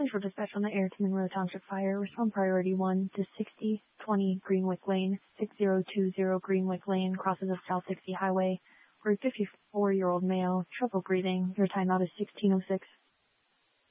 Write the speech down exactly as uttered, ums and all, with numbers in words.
Central Dispatch on the air to Monroe Township Fire. Respond priority one to sixty twenty Greenwick Lane, six zero two zero Greenwick Lane, crosses of South sixty Highway, where a fifty-four-year-old male, trouble breathing. Your timeout is sixteen oh six.